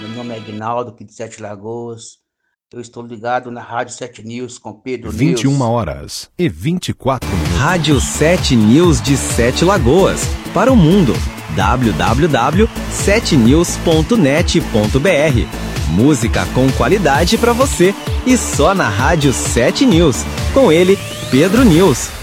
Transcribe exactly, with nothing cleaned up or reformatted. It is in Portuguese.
Meu nome é Aguinaldo, aqui de Sete Lagoas. Eu estou ligado na Rádio Sete News com Pedro vinte e uma News. horas e vinte e quatro minutos. Rádio Sete News de Sete Lagoas. Para o mundo. w w w ponto sete news ponto net ponto b r. Música com qualidade para você. E só na Rádio Sete News. Com ele, Pedro News.